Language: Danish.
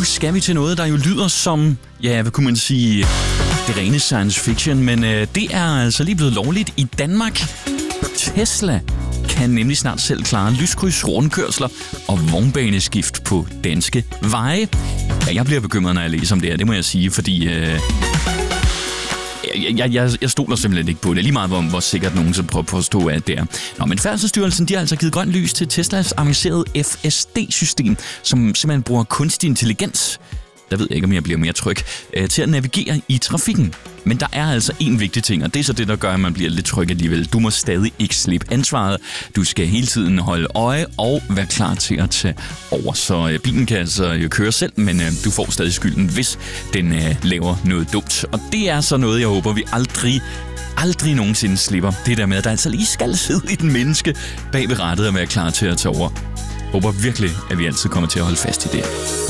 nu skal vi til noget, der jo lyder som, ja, hvad kunne man sige, det rene science fiction, men det er altså lige blevet lovligt i Danmark. Tesla kan nemlig snart selv klare lyskryds, rundkørsler og vognbaneskift på danske veje. Ja, jeg bliver bekymret, når jeg læser om det her, det må jeg sige, fordi jeg stoler simpelthen ikke på det. Lige meget, hvor sikkert nogen så prøver at påstå, at det er. Nå, men Færdselsstyrelsen, de har altså givet grønt lys til Teslas avancerede FSD-system, som simpelthen bruger kunstig intelligens. Der ved jeg ikke, om jeg bliver mere tryg, til at navigere i trafikken. Men der er altså en vigtig ting, og det er så det, der gør, at man bliver lidt tryg alligevel. Du må stadig ikke slippe ansvaret. Du skal hele tiden holde øje og være klar til at tage over. Så bilen kan altså køre selv, men du får stadig skylden, hvis den laver noget dumt. Og det er så noget, jeg håber, vi aldrig nogensinde slipper. Det der med, at der altså lige skal sidde et menneske bag ved rattet og være klar til at tage over. Jeg håber virkelig, at vi altid kommer til at holde fast i det.